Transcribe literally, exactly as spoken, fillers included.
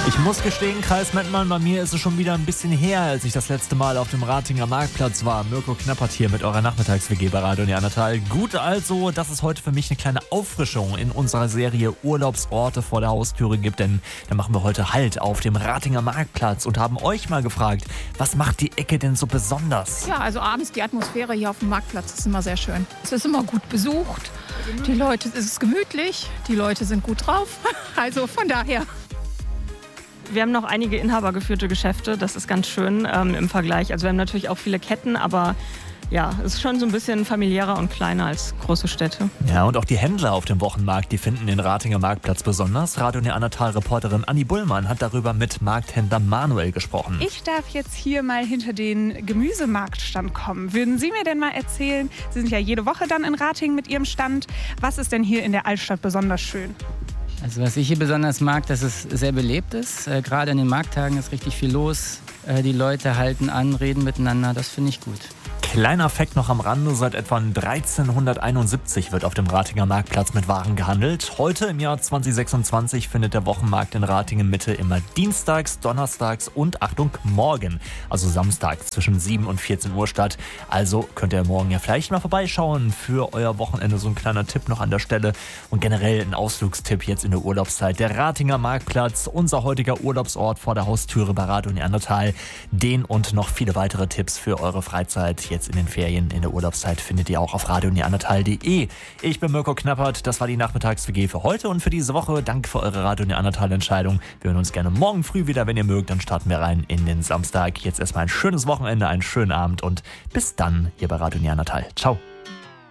Ich muss gestehen, Kreis Mettmann, bei mir ist es schon wieder ein bisschen her, als ich das letzte Mal auf dem Ratinger Marktplatz war. Mirko Knappert hier mit eurer Nachmittags-W G bei Radio Neandertal. Gut also, dass es heute für mich eine kleine Auffrischung in unserer Serie Urlaubsorte vor der Haustüre gibt, denn da machen wir heute Halt auf dem Ratinger Marktplatz und haben euch mal gefragt, was macht die Ecke denn so besonders? Ja, also abends die Atmosphäre hier auf dem Marktplatz ist immer sehr schön. Es ist immer gut besucht, die Leute, es ist gemütlich, die Leute sind gut drauf, also von daher. Wir haben noch einige inhabergeführte Geschäfte, das ist ganz schön ähm, im Vergleich. Also wir haben natürlich auch viele Ketten, aber ja, es ist schon so ein bisschen familiärer und kleiner als große Städte. Ja, und auch die Händler auf dem Wochenmarkt, die finden den Ratinger Marktplatz besonders. Radio Neandertal-Reporterin Anni Bullmann hat darüber mit Markthändler Manuel gesprochen. Ich darf jetzt hier mal hinter den Gemüsemarktstand kommen. Würden Sie mir denn mal erzählen, Sie sind ja jede Woche dann in Ratingen mit Ihrem Stand, was ist denn hier in der Altstadt besonders schön? Also was ich hier besonders mag, dass es sehr belebt ist. Äh, gerade an den Markttagen ist richtig viel los. Äh, die Leute halten an, reden miteinander. Das finde ich gut. Kleiner Fakt noch am Rande, seit etwa dreizehnhunderteinundsiebzig wird auf dem Ratinger Marktplatz mit Waren gehandelt. Heute im Jahr zweitausendsechsundzwanzig findet der Wochenmarkt in Ratingen Mitte immer dienstags, donnerstags und, Achtung, morgen, also samstags zwischen sieben und vierzehn Uhr statt. Also könnt ihr morgen ja vielleicht mal vorbeischauen für euer Wochenende. So ein kleiner Tipp noch an der Stelle und generell ein Ausflugstipp jetzt in der Urlaubszeit. Der Ratinger Marktplatz, unser heutiger Urlaubsort vor der Haustüre bei Radio Neandertal. Den und noch viele weitere Tipps für eure Freizeit jetzt in den Ferien, in der Urlaubszeit findet ihr auch auf radio neandertal punkt de. Ich bin Mirko Knappert, das war die Nachmittags-W G für heute und für diese Woche. Danke für eure Radio Neandertal-Entscheidung. Wir hören uns gerne morgen früh wieder, wenn ihr mögt. Dann starten wir rein in den Samstag. Jetzt erstmal ein schönes Wochenende, einen schönen Abend und bis dann hier bei Radio Neandertal. Ciao.